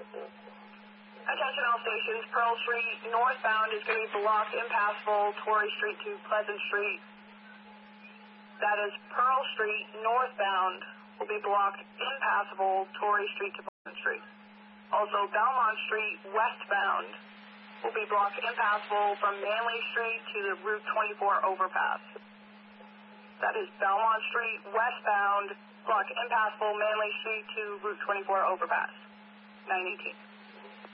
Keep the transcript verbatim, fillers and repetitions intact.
Attention all stations, Pearl Street northbound is going to be blocked, impassable, Torrey Street to Pleasant Street. That is Pearl Street northbound will be blocked, impassable, Torrey Street to Pleasant Street. Also, Belmont Street westbound will be blocked, impassable from Manley Street to the Route twenty-four overpass. That is Belmont Street westbound, blocked, impassable, Manley Street to Route twenty-four overpass. nine eighteen.